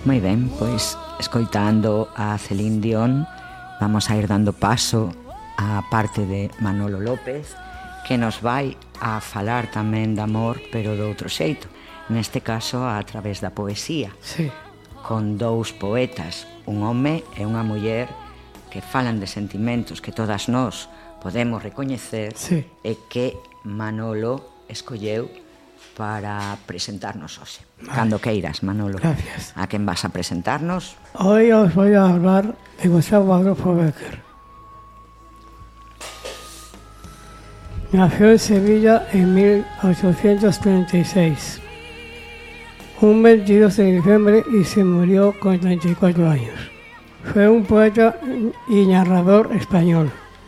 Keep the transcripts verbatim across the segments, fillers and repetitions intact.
Moi ben, pois escoitando a Celine Dion vamos a ir dando paso á parte de Manolo López, que nos vai a falar tamén de amor, pero de outro xeito, neste caso a través da poesía. Sí. Con dous poetas, un home e unha muller, que falan de sentimentos que todas nós podemos recoñecer, sí. E que Manolo escolleu para presentarnos hoxe. Vale. Cando queiras, Manolo. Gracias. A quen vas a presentarnos? Hoy os voy a hablar de Gustavo Adolfo Bécquer. Nació en Sevilla en mil ochocientos treinta y seis, un veintidós de diciembre, y se murió con treinta y cuatro años. Fue un poeta y narrador español,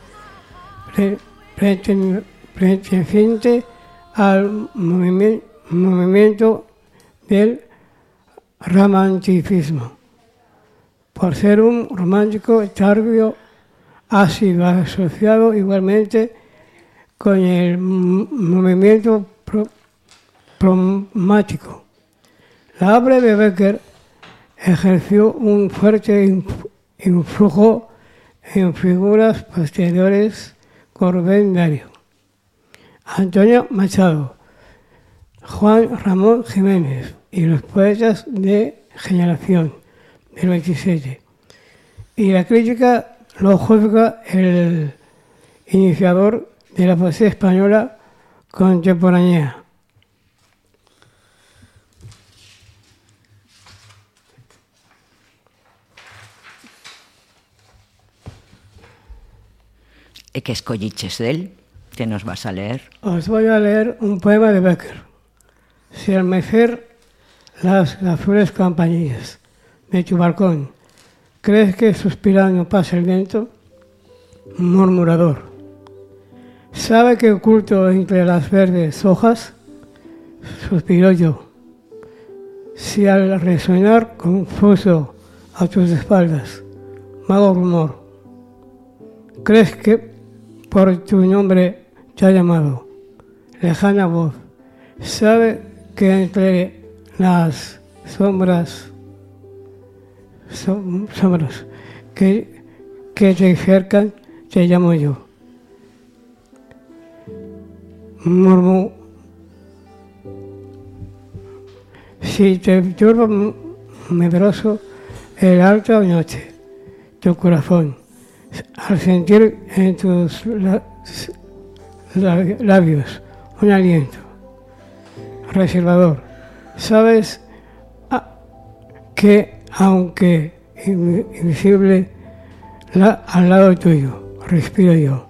perteneciente al movimiento, movimiento del romanticismo. Por ser un romántico tardío, ha sido asociado igualmente con el movimiento pro, cromático. La obra de Bécquer ejerció un fuerte influjo en figuras posteriores como Rubén Darío, Antonio Machado, Juan Ramón Jiménez y los poetas de generación del veintisiete. Y la crítica lo juzga el iniciador de la poesía española contemporánea. E que escolliches del? Que nos vas a leer? Os voy a leer un poema de Bécquer. Si al mecer las azules campanillas de tu balcón crees que suspirando pasa el viento, murmurador, sabe que oculto entre las verdes hojas suspiro yo. Si al resonar confuso a tus espaldas vago rumor, crees que por tu nombre te ha llamado lejana voz, sabe que entre las sombras som, sombras que, que te cercan te llamo yo. Murmu, si te turba medroso el alta noche, tu corazón, al sentir en tus labios un aliento reservador, sabes que, aunque invisible, la, al lado tuyo, respiro yo.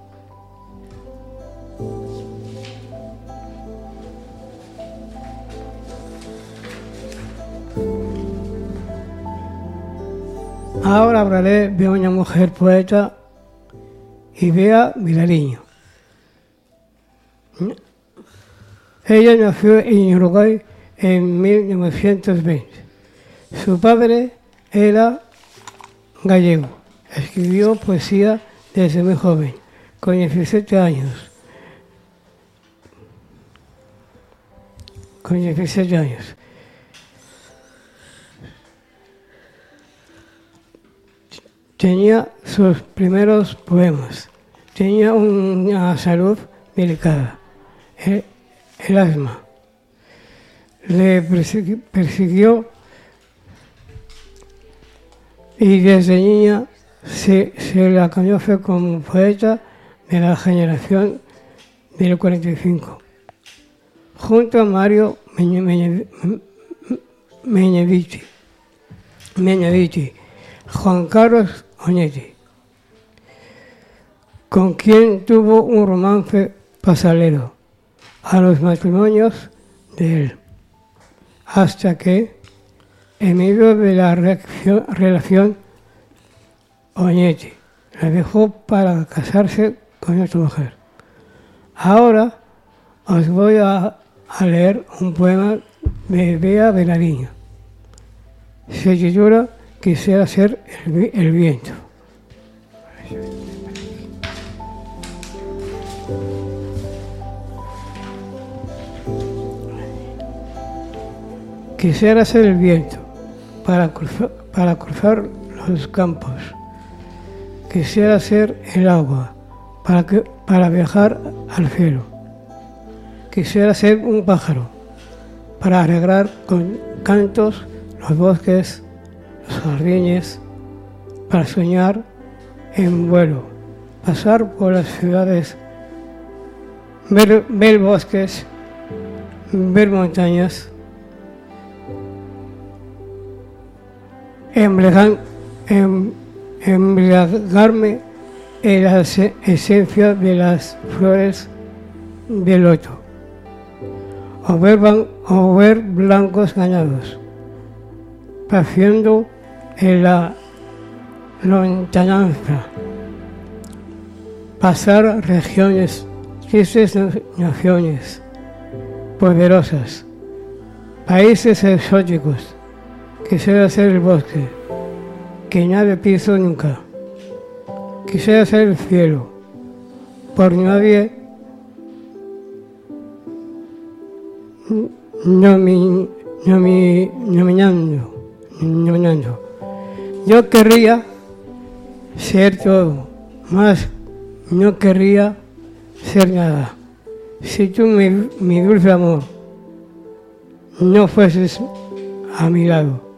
Ahora hablaré de una mujer poeta, Idea Vilariño. Ella nació en Uruguay en mil novecientos veinte. Su padre era gallego. Escribió poesía desde muy joven, con diecisiete años. Con diecisiete años. Tenía sus primeros poemas. Tenía una salud delicada. El, el asma. Le persiguió, persiguió y desde niña se, se la conoce como poeta de la generación del cuarenta y cinco. Junto a Mario Benedetti, Benedetti, Juan Carlos Oñetti, con quien tuvo un romance pasajero a los matrimonios de él, hasta que, en medio de la reacción, relación, Oñetti la dejó para casarse con otra mujer. Ahora os voy a, a leer un poema de Bea Vilariño. Se titula Quisiera ser el, el viento. Quisiera ser el viento para cruzar, para cruzar los campos. Quisiera ser el agua para, que, para viajar al cielo. Quisiera ser un pájaro para arreglar con cantos los bosques, los jardines, para soñar en vuelo, pasar por las ciudades, ver, ver bosques, ver montañas, embriagar, em, embriagarme en la esencia de las flores del loto, o ver, o ver blancos ganados, paseando en la lontananza, pasar regiones, tristes naciones poderosas, países exóticos. Quisiera ser el bosque, que nadie pisó nunca. Quisiera ser el cielo, por nadie nomi, nomi, nominando, nominando. Yo querría ser todo, más no querría ser nada. Si tú, mi, mi dulce amor, no fueses a mi lado.